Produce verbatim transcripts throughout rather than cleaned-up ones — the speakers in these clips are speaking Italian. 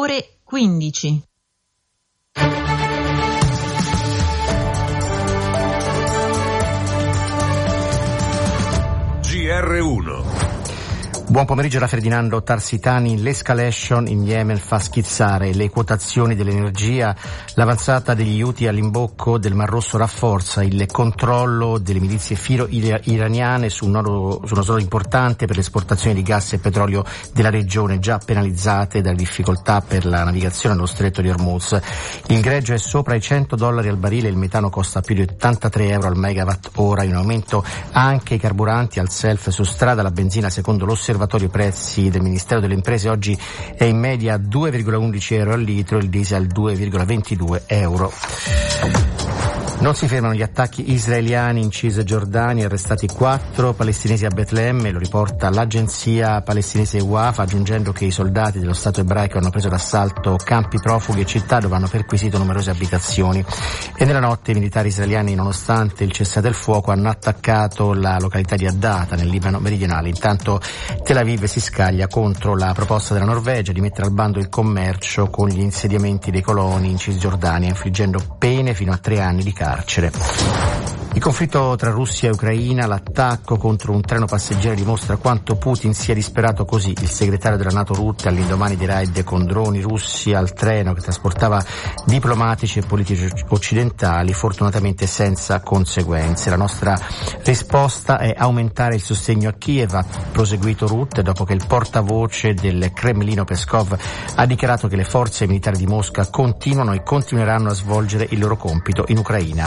ore quindici. G R uno. Buon pomeriggio da Ferdinando Tarsitani. L'escalation in Yemen fa schizzare le quotazioni dell'energia. L'avanzata degli Houthi all'imbocco del Mar Rosso rafforza il controllo delle milizie filo-iraniane su un nodo, su uno snodo importante per l'esportazione di gas e petrolio della regione, già penalizzate dalle difficoltà per la navigazione nello stretto di Hormuz. Il greggio è sopra i cento dollari al barile, il metano costa più di ottantatré euro al megawatt ora, in aumento anche i carburanti al self su strada. La benzina, secondo l'osservatorio prezzi del Ministero delle Imprese, oggi è in media due virgola undici euro al litro, il diesel due virgola ventidue euro. Non si fermano gli attacchi israeliani in Cisgiordania, arrestati quattro palestinesi a Betlemme, lo riporta l'agenzia palestinese Wafa, aggiungendo che i soldati dello Stato ebraico hanno preso d'assalto campi profughi e città dove hanno perquisito numerose abitazioni. E nella notte i militari israeliani, nonostante il cessate il fuoco, hanno attaccato la località di Addata nel Libano meridionale. Intanto Tel Aviv si scaglia contro la proposta della Norvegia di mettere al bando il commercio con gli insediamenti dei coloni in Cisgiordania, infliggendo pene fino a tre anni di carcere. Il conflitto tra Russia e Ucraina, l'attacco contro un treno passeggeri dimostra quanto Putin sia disperato. Così il segretario della NATO Rutte all'indomani dei raid con droni russi al treno che trasportava diplomatici e politici occidentali, fortunatamente senza conseguenze. La nostra risposta è aumentare il sostegno a Kiev, ha proseguito Rutte, dopo che il portavoce del Cremlino Peskov ha dichiarato che le forze militari di Mosca continuano e continueranno a svolgere il loro compito in Ucraina.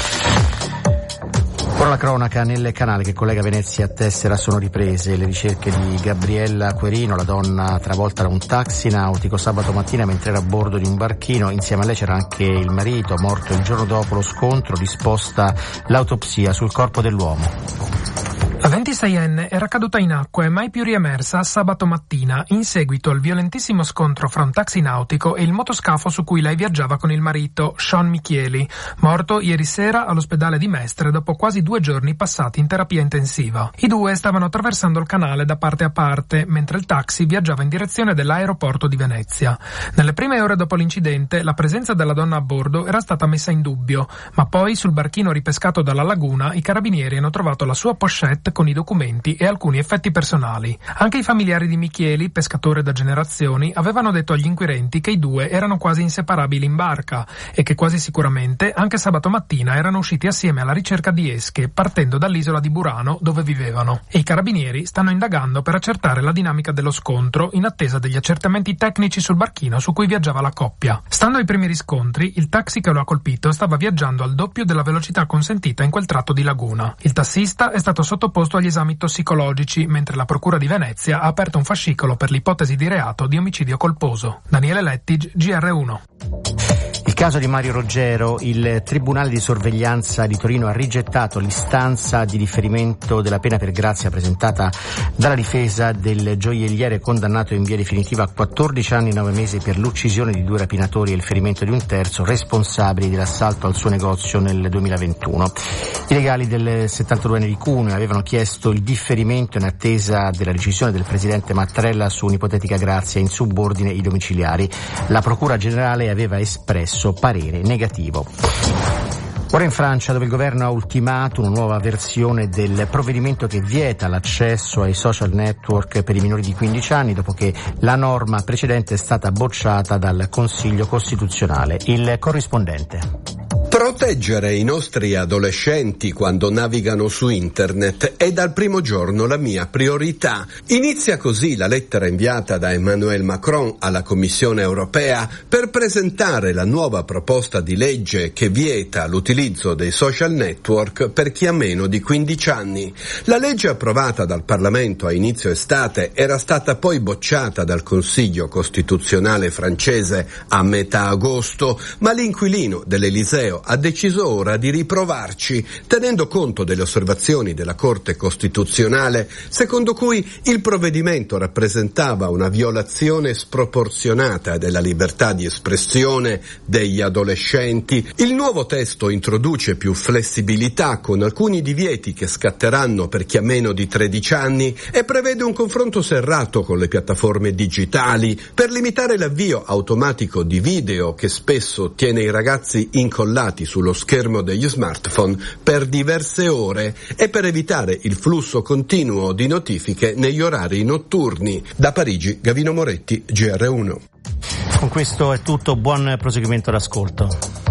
Ora la cronaca. Nel canale che collega Venezia a Tessera sono riprese le ricerche di Gabriella Querino, la donna travolta da un taxi nautico sabato mattina mentre era a bordo di un barchino. Insieme a lei c'era anche il marito, morto il giorno dopo lo scontro. Disposta l'autopsia sul corpo dell'uomo. La ventiseienne era caduta in acqua e mai più riemersa sabato mattina in seguito al violentissimo scontro fra un taxi nautico e il motoscafo su cui lei viaggiava con il marito, Sean Michieli, morto ieri sera all'ospedale di Mestre dopo quasi due giorni passati in terapia intensiva. I due stavano attraversando il canale da parte a parte mentre il taxi viaggiava in direzione dell'aeroporto di Venezia. Nelle prime ore dopo l'incidente la presenza della donna a bordo era stata messa in dubbio, ma poi sul barchino ripescato dalla laguna i carabinieri hanno trovato la sua pochette con i documenti e alcuni effetti personali. Anche i familiari di Michieli, pescatore da generazioni, avevano detto agli inquirenti che i due erano quasi inseparabili in barca e che quasi sicuramente anche sabato mattina erano usciti assieme alla ricerca di esche partendo dall'isola di Burano dove vivevano. E i carabinieri stanno indagando per accertare la dinamica dello scontro in attesa degli accertamenti tecnici sul barchino su cui viaggiava la coppia. Stando ai primi riscontri, il taxi che lo ha colpito stava viaggiando al doppio della velocità consentita in quel tratto di laguna. Il tassista è stato sottoposto agli esami tossicologici, mentre la Procura di Venezia ha aperto un fascicolo per l'ipotesi di reato di omicidio colposo. Daniele Lettig, G R uno. Il caso di Mario Roggero, il Tribunale di Sorveglianza di Torino ha rigettato l'istanza di differimento della pena per grazia presentata dalla difesa del gioielliere condannato in via definitiva a quattordici anni e nove mesi per l'uccisione di due rapinatori e il ferimento di un terzo, responsabili dell'assalto al suo negozio nel duemilaventuno. I legali del settantaduenne di Cuneo avevano chiesto il differimento in attesa della decisione del presidente Mattarella su un'ipotetica grazia in subordine ai domiciliari. La Procura Generale aveva espresso parere negativo. Ora in Francia, dove il governo ha ultimato una nuova versione del provvedimento che vieta l'accesso ai social network per i minori di quindici anni, dopo che la norma precedente è stata bocciata dal Consiglio Costituzionale. Il corrispondente. Proteggere i nostri adolescenti quando navigano su internet è dal primo giorno la mia priorità. Inizia così la lettera inviata da Emmanuel Macron alla Commissione europea per presentare la nuova proposta di legge che vieta l'utilizzo dei social network per chi ha meno di quindici anni. La legge approvata dal Parlamento a inizio estate era stata poi bocciata dal Consiglio Costituzionale francese a metà agosto, ma l'inquilino dell'Eliseo ha deciso ora di riprovarci, tenendo conto delle osservazioni della Corte Costituzionale, secondo cui il provvedimento rappresentava una violazione sproporzionata della libertà di espressione degli adolescenti. Il nuovo testo introduce più flessibilità con alcuni divieti che scatteranno per chi ha meno di tredici anni e prevede un confronto serrato con le piattaforme digitali per limitare l'avvio automatico di video che spesso tiene i ragazzi incollati sullo schermo degli smartphone per diverse ore e per evitare il flusso continuo di notifiche negli orari notturni. Da Parigi, Gavino Moretti, G R uno. Con questo è tutto, buon proseguimento d'ascolto.